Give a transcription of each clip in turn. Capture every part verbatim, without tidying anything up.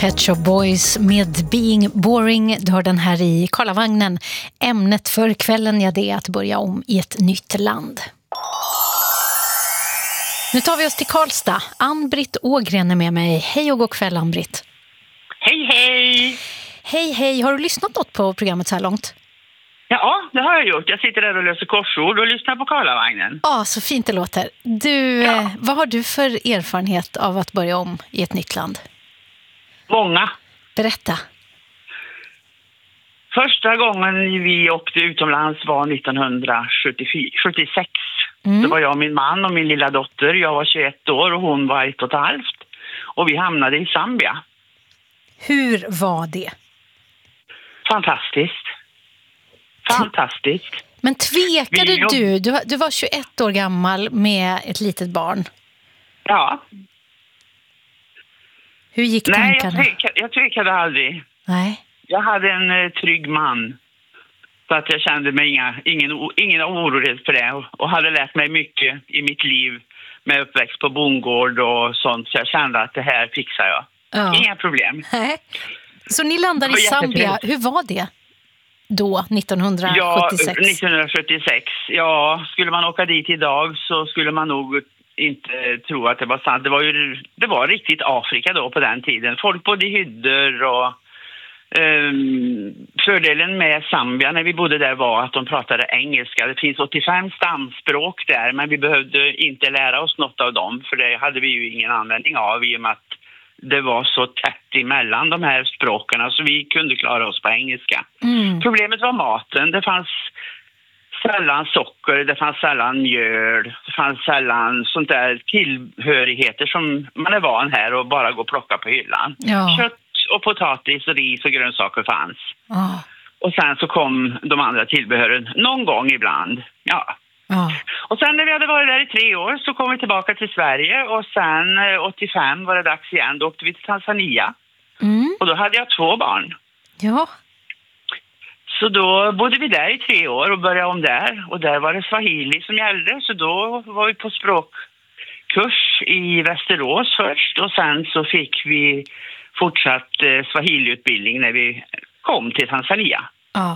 Pet Shop Boys med Being Boring. Du har den här i Karlavagnen. Ämnet för kvällen är det att börja om i ett nytt land. Nu tar vi oss till Karlstad. Ann-Britt Ågren är med mig. Hej och god kväll, Ann-Britt. Hej, hej! Hej, hej. Har du lyssnat något på programmet så här långt? Ja, det har jag gjort. Jag sitter där och löser korsord och lyssnar på Karlavagnen. Ja, så fint det låter. Du, Ja. eh, vad har du för erfarenhet av att börja om i ett nytt land? Många. Berätta. Första gången vi åkte utomlands var nittonhundrasjuttiosex. Mm. Det var jag, min man och min lilla dotter. Jag var tjugoett år och hon var ett och ett halvt. Och vi hamnade i Zambia. Hur var det? Fantastiskt. Fantastiskt. Men tvekade Vi jobb- du? du? Du var tjugoett år gammal med ett litet barn. Ja. Hur gick Nej, jag tankarna? tvekade, jag tvekade aldrig. Nej. Jag hade en eh, trygg man. Så att jag kände mig inga, ingen, o- ingen orolig för det. Och, och hade lärt mig mycket i mitt liv med uppväxt på bondgård och sånt. Så jag kände att det här fixar jag. Ja. Inga problem. Nej. Så ni landade i Det var Zambia. jättetrevligt. Hur var det då, Ja, nittonhundrasjuttiosex? nittonhundrasjuttiosex. Ja, skulle man åka dit idag så skulle man nog inte tro att det var sant. Det var ju det var riktigt Afrika då på den tiden. Folk bodde i hyddor och Um, fördelen med Zambia när vi bodde där var att de pratade engelska. Det finns åttiofem stamspråk där, men vi behövde inte lära oss något av dem, för det hade vi ju ingen användning av i och med att det var så tätt emellan de här språken, så vi kunde klara oss på engelska. Mm. Problemet var maten. Det fanns sällan socker, det fanns sällan mjöl, det fanns sällan sånt där tillhörigheter som man är van här och bara gå och plocka på hyllan. Ja. Kött och potatis och ris och grönsaker fanns. Ja. Och sen så kom de andra tillbehören någon gång ibland. Ja. Ja. Och sen när vi hade varit där i tre år så kom vi tillbaka till Sverige och sen eh, åttiofem var det dags igen. Då åkte vi till Tanzania Mm. och då hade jag två barn. Ja. Så då bodde vi där i tre år och började om där. Och där var det swahili som gällde, så då var vi på språkkurs i Västerås först. Och sen så fick vi fortsatt eh, swahiliutbildning när vi kom till Tanzania. Ja.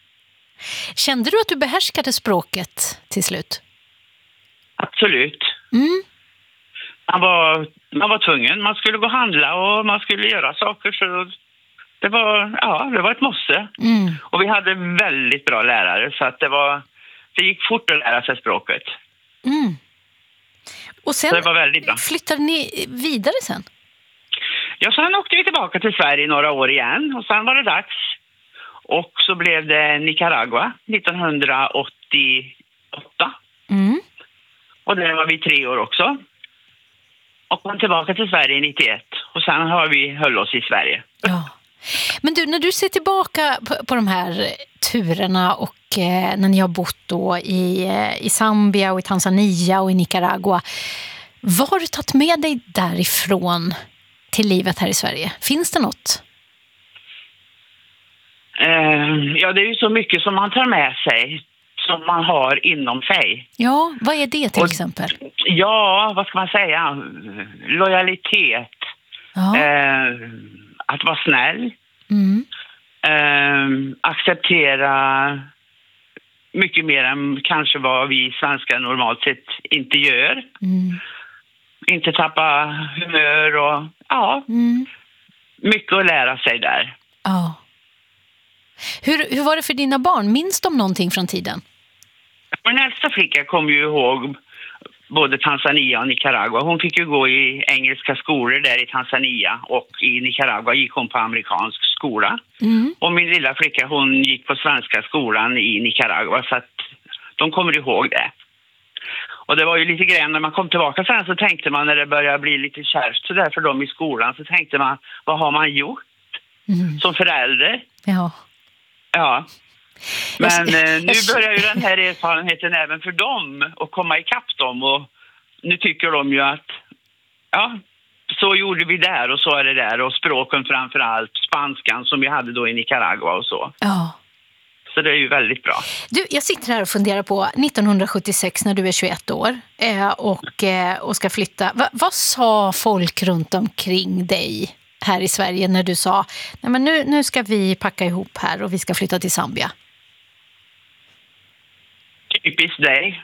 Kände du att du behärskade språket till slut? Absolut. Mm. Man var, man var tvungen. Man skulle gå och handla och man skulle göra saker. Så det var, ja, det var ett måste. Mm. Och vi hade väldigt bra lärare, så att det, var, det gick fort att lära sig språket. Mm. Och sen Så det var väldigt bra. flyttade ni vidare sen? Ja, sen åkte vi tillbaka till Sverige några år igen och sen var det dags. Och så blev det Nicaragua nittonhundraåttioåtta. Mm. Och där var vi tre år också. Och kom tillbaka till Sverige i nittioett. Och sen har vi höll oss i Sverige. Ja. Men du, när du ser tillbaka på, på de här turerna och eh, när ni har bott då i, eh, i Zambia och i Tanzania och i Nicaragua, vad har du tagit med dig därifrån till livet här i Sverige? Finns det något? Eh, ja, det är ju så mycket som man tar med sig, som man har inom sig. Ja, vad är det till Och- exempel? Ja, vad ska man säga? Lojalitet. Ja. Eh, att vara snäll. Mm. Eh, acceptera mycket mer än kanske vad vi svenskar normalt sett inte gör. Mm. Inte tappa humör och ja, Mm. mycket att lära sig där. Ja. Hur, hur var det för dina barn? Minns de någonting från tiden? Min äldsta flicka kom ju ihåg både Tanzania och Nicaragua. Hon fick ju gå i engelska skolor där i Tanzania, och i Nicaragua gick hon på amerikansk skola. Mm. Och min lilla flicka, hon gick på svenska skolan i Nicaragua, så att de kommer ihåg det. Och det var ju lite grann när man kom tillbaka sen, så tänkte man när det började bli lite kärvt så där för dem i skolan, så tänkte man, vad har man gjort Mm. som förälder? Ja. Ja. Men Jag- eh, nu jag- börjar ju den här erfarenheten även för dem att komma ikapp dem, och nu tycker de ju att ja, så gjorde vi där och så är det där, och språken framför allt, spanskan som vi hade då i Nicaragua och så. Ja. Så det är ju väldigt bra. Du, jag sitter här och funderar på nittonhundrasjuttiosex när du är tjugoett år eh, och, eh, och ska flytta. Va, vad sa folk runt omkring dig här i Sverige när du sa nej men nu, nu ska vi packa ihop här och vi ska flytta till Zambia? Typiskt dig.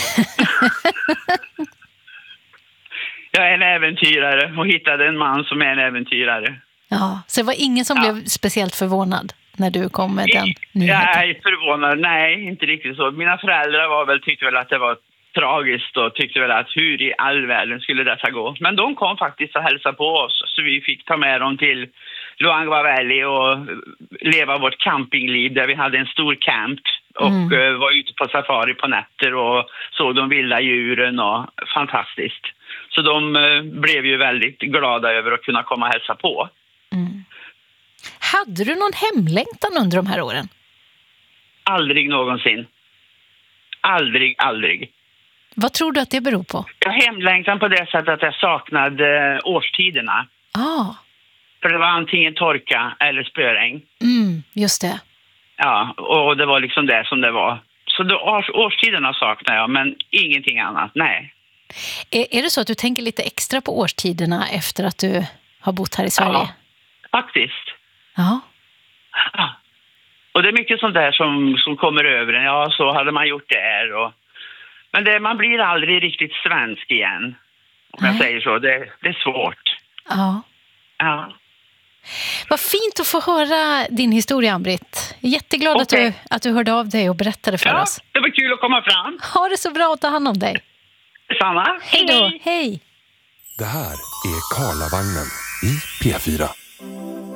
Jag är en äventyrare och hittade en man som är en äventyrare. Ja, så det var ingen som ja. blev speciellt förvånad när du kom med den nyheten? Nej, förvånad. Nej, inte riktigt så. Mina föräldrar var väl, tyckte väl att det var tragiskt och tyckte väl att hur i all världen skulle detta gå. Men de kom faktiskt och hälsade på oss så vi fick ta med dem till Luangwa Valley och leva vårt campingliv där vi hade en stor camp och mm. var ute på safari på nätter och såg de vilda djuren och fantastiskt. Så de blev ju väldigt glada över att kunna komma och hälsa på. Mm. Hade du någon hemlängtan under de här åren? Aldrig någonsin. Aldrig, aldrig. Vad tror du att det beror på? Jag hemlängtan på det sättet att jag saknade årstiderna. Ah. För det var antingen torka eller spöregn. Mm, just det. Ja, och det var liksom det som det var. Så då, års, årstiderna saknar jag, men ingenting annat, nej. Är, är det så att du tänker lite extra på årstiderna efter att du har bott här i Sverige? Ja, faktiskt. Ja. Ja. Och det är mycket sånt där som, som kommer över en. Ja, så hade man gjort det och... Men det, man blir aldrig riktigt svensk igen. Om Nej. jag säger så. Det, det är svårt. Ja. Ja. Vad fint att få höra din historia, Ann-Britt. Jätteglad okay. att, du, att du hörde av dig och berättade för ja, oss. Det var kul att komma fram. Ha det så bra att ta hand om dig. Detsamma. Hej då. Hej. Det här är Karlavagnen i P fyra.